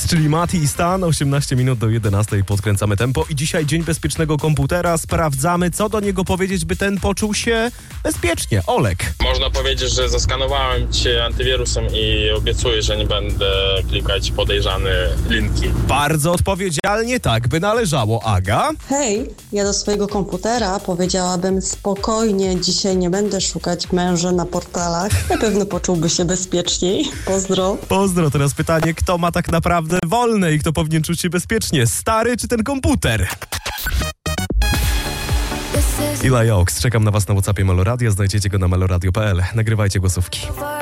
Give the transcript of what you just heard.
czyli Mati i Stan, 18 minut do 11 podkręcamy tempo i dzisiaj Dzień Bezpiecznego Komputera. Sprawdzamy, co do niego powiedzieć, by ten poczuł się bezpiecznie. Olek. Można powiedzieć, że zaskanowałem cię antywirusem i obiecuję, że nie będę klikać podejrzane linki. Bardzo odpowiedzialnie, tak by należało. Aga? Hej, ja do swojego komputera powiedziałabym spokojnie, dzisiaj nie będę szukać męża na portalach. Na pewno poczułby się bezpieczniej. Pozdro. Pozdro, teraz pytanie, kto ma tak naprawdę wolne i kto powinien czuć się bezpiecznie? Stary czy ten komputer? Ila Joks, czekam na was na WhatsAppie Meloradio, znajdziecie go na meloradio.pl. Nagrywajcie głosówki.